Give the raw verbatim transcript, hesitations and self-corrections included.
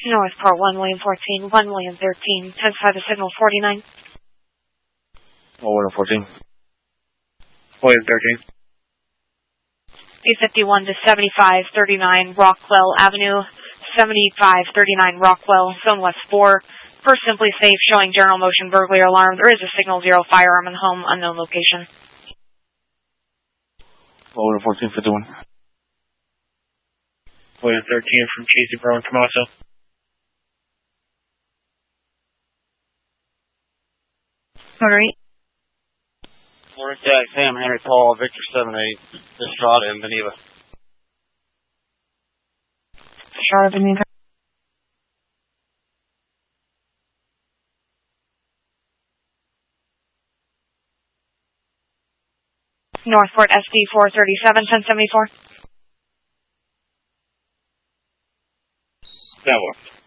Northport one William fourteen, one William thirteen, ten five the signal forty-nine. one William fourteen. William thirteen. eight fifty-one to seventy-five thirty-nine Rockwell Avenue, seventy-five thirty-nine Rockwell, zone west four. First Simply Safe, showing general motion burglary alarm. There is a signal zero firearm in the home, unknown location. one William fourteen fifty-one. William thirteen from Casey Bro and Tomaso. Motor eight. Morning, Jack, Sam, Henry, Paul, Victor seven eight, Estrada, and Beneva. Estrada, Beneva. Northport S D four thirty-seven, ten seventy-four. That works.